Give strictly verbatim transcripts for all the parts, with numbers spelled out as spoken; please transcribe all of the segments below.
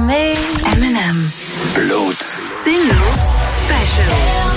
me. Eminem. Bloed. Singles Special.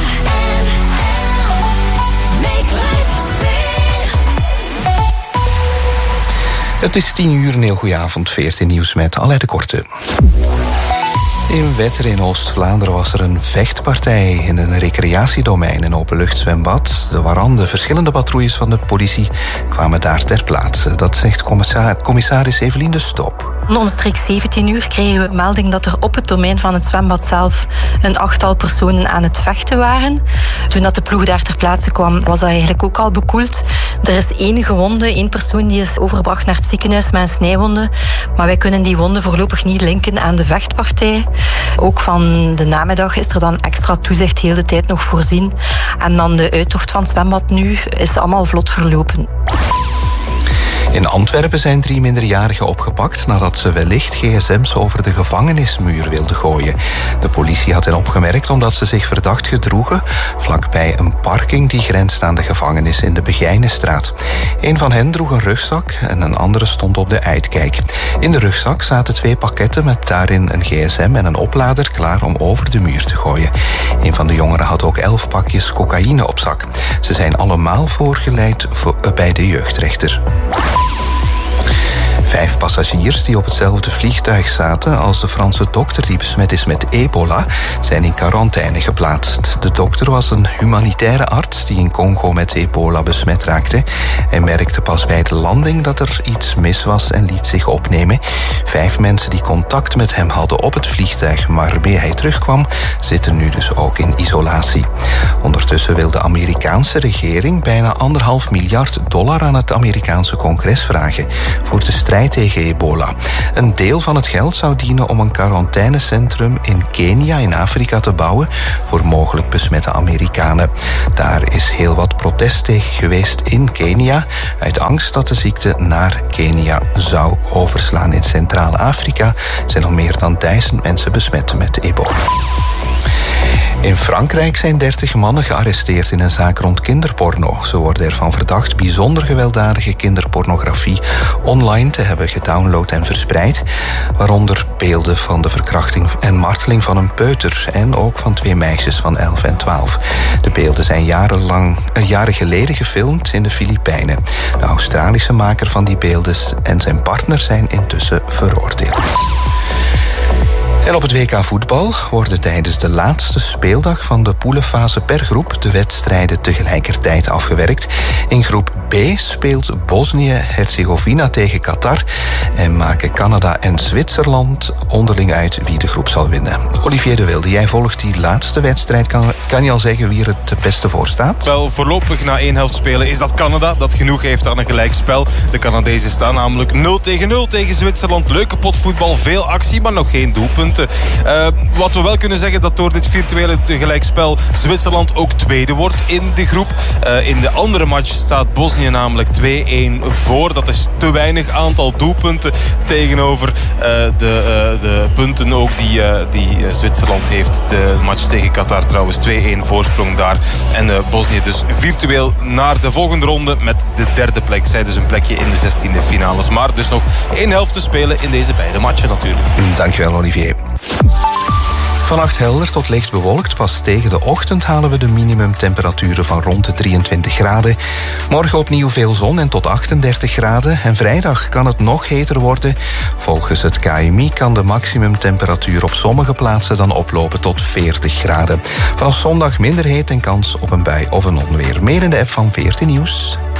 Het is tien uur, een heel goede avond. veertien nieuws met Aleid de Korte. In Wetter in Oost-Vlaanderen was er een vechtpartij in een recreatiedomein, een openluchtzwembad. De warande verschillende patrouilles van de politie kwamen daar ter plaatse. Dat zegt commissaris Evelien de Stop. Omstreeks zeventien uur kregen we melding dat er op het domein van het zwembad zelf een achttal personen aan het vechten waren. Toen dat de ploeg daar ter plaatse kwam, was dat eigenlijk ook al bekoeld. Er is één gewonde, één persoon die is overgebracht naar het ziekenhuis met een snijwonde. Maar wij kunnen die wonden voorlopig niet linken aan de vechtpartij. Ook van de namiddag is er dan extra toezicht heel de tijd nog voorzien. En dan de uittocht van het zwembad nu is allemaal vlot verlopen. In Antwerpen zijn drie minderjarigen opgepakt nadat ze wellicht gsm's over de gevangenismuur wilden gooien. De politie had hen opgemerkt omdat ze zich verdacht gedroegen vlakbij een parking die grenst aan de gevangenis in de Begijnenstraat. Een van hen droeg een rugzak en een andere stond op de uitkijk. In de rugzak zaten twee pakketten met daarin een gsm en een oplader klaar om over de muur te gooien. Een van de jongeren had ook elf pakjes cocaïne op zak. Ze zijn allemaal voorgeleid bij de jeugdrechter. Vijf passagiers die op hetzelfde vliegtuig zaten als de Franse dokter die besmet is met ebola, zijn in quarantaine geplaatst. De dokter was een humanitaire arts die in Congo met ebola besmet raakte. Hij merkte pas bij de landing dat er iets mis was en liet zich opnemen. Vijf mensen die contact met hem hadden op het vliegtuig waarmee hij terugkwam, zitten nu dus ook in isolatie. Ondertussen wil de Amerikaanse regering bijna anderhalf miljard dollar aan het Amerikaanse congres vragen voor de strijd tegen ebola. Een deel van het geld zou dienen om een quarantainecentrum in Kenia in Afrika te bouwen voor mogelijk besmette Amerikanen. Daar is heel wat protest tegen geweest in Kenia, uit angst dat de ziekte naar Kenia zou overslaan. In Centraal-Afrika zijn al meer dan duizend mensen besmet met ebola. In Frankrijk zijn dertig mannen gearresteerd in een zaak rond kinderporno. Ze worden ervan verdacht bijzonder gewelddadige kinderpornografie online te hebben gedownload en verspreid, waaronder beelden van de verkrachting en marteling van een peuter en ook van twee meisjes van elf en twaalf. De beelden zijn jarenlang, uh, jaren geleden gefilmd in de Filipijnen. De Australische maker van die beelden en zijn partner zijn intussen veroordeeld. En op het W K voetbal worden tijdens de laatste speeldag van de poelenfase per groep de wedstrijden tegelijkertijd afgewerkt. In groep B speelt Bosnië-Herzegovina tegen Qatar en maken Canada en Zwitserland onderling uit wie de groep zal winnen. Olivier de Wilde, jij volgt die laatste wedstrijd. Kan, kan je al zeggen wie er het beste voor staat? Wel, voorlopig na één helft spelen is dat Canada, dat genoeg heeft aan een gelijkspel. De Canadezen staan namelijk nul tegen nul tegen Zwitserland. Leuke potvoetbal, veel actie, maar nog geen doelpunt. Uh, wat we wel kunnen zeggen, dat door dit virtuele gelijkspel Zwitserland ook tweede wordt in de groep. Uh, in de andere match staat Bosnië namelijk twee-één voor. Dat is te weinig aantal doelpunten tegenover uh, de, uh, de punten ook die, uh, die uh, Zwitserland heeft. De match tegen Qatar trouwens twee-één voorsprong daar. En uh, Bosnië dus virtueel naar de volgende ronde met de derde plek. Zij dus een plekje in de zestiende finales. Maar dus nog één helft te spelen in deze beide matchen natuurlijk. Dankjewel, Olivier. Vannacht helder tot licht bewolkt. Pas tegen de ochtend halen we de minimumtemperaturen van rond de drieëntwintig graden. Morgen opnieuw veel zon en tot achtendertig graden. En vrijdag kan het nog heter worden. Volgens het K M I kan de maximumtemperatuur op sommige plaatsen dan oplopen tot veertig graden. Vanaf zondag minder heet en kans op een bui of een onweer. Meer in de app van veertien Nieuws.